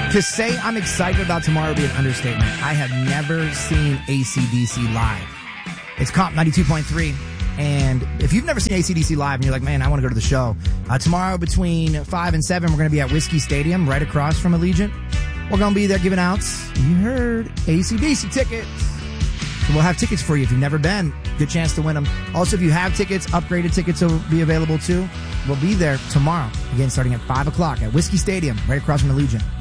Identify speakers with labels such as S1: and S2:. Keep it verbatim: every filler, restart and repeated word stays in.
S1: To say I'm excited about tomorrow would be an understatement. I have never seen A C D C live. It's Comp ninety-two point three. And if you've never seen A C D C live and you're like, man, I want to go to the show, uh, tomorrow between five and seven, we're going to be at Whiskey Stadium right across from Allegiant. We're going to be there giving out, you heard, A C D C tickets. So we'll have tickets for you if you've never been. Good chance to win them. Also, if you have tickets, upgraded tickets will be available too. We'll be there tomorrow, again, starting at five o'clock at Whiskey Stadium right across from Allegiant.